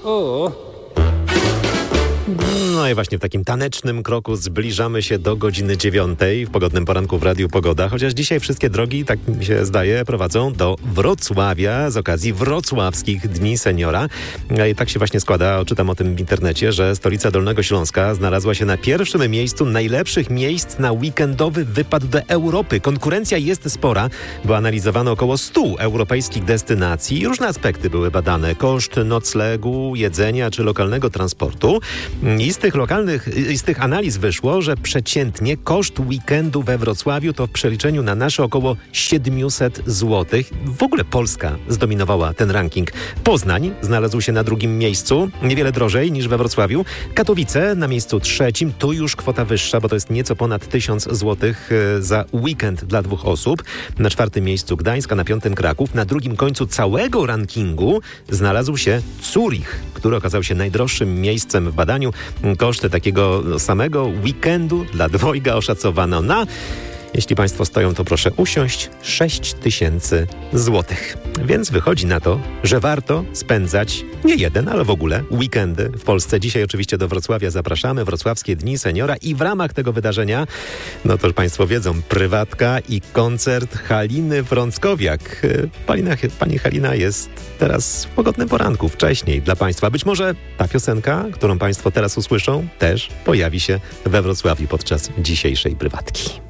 No i właśnie w takim tanecznym kroku zbliżamy się do godziny 9 w pogodnym poranku w Radiu Pogoda. Chociaż dzisiaj wszystkie drogi, tak mi się zdaje, prowadzą do Wrocławia z okazji Wrocławskich Dni Seniora. I tak się właśnie składa, czytam o tym w internecie, że stolica Dolnego Śląska znalazła się na pierwszym miejscu najlepszych miejsc na weekendowy wypad do Europy. Konkurencja jest spora, bo analizowano około 100 europejskich destynacji. Różne aspekty były badane. Koszt noclegu, jedzenia czy lokalnego transportu. I z tych analiz wyszło, że przeciętnie koszt weekendu we Wrocławiu to w przeliczeniu na nasze około 700 zł. W ogóle Polska zdominowała ten ranking. Poznań znalazł się na drugim miejscu, niewiele drożej niż we Wrocławiu. Katowice na miejscu trzecim, tu już kwota wyższa, bo to jest nieco ponad 1000 zł za weekend dla 2 osób. Na 4. miejscu Gdańsk, a na 5. Kraków. Na drugim końcu całego rankingu znalazł się Zurich, który okazał się najdroższym miejscem w badaniu. Koszty takiego samego weekendu dla dwojga oszacowano na, jeśli Państwo stoją, to proszę usiąść, 6000 złotych. Więc wychodzi na to, że warto spędzać nie jeden, ale w ogóle weekendy w Polsce. Dzisiaj oczywiście do Wrocławia zapraszamy, Wrocławskie Dni Seniora i w ramach tego wydarzenia, no to Państwo wiedzą, prywatka i koncert Haliny Frąckowiak. Pani Halina jest teraz w pogodnym poranku, wcześniej dla Państwa. Być może ta piosenka, którą Państwo teraz usłyszą, też pojawi się we Wrocławiu podczas dzisiejszej prywatki.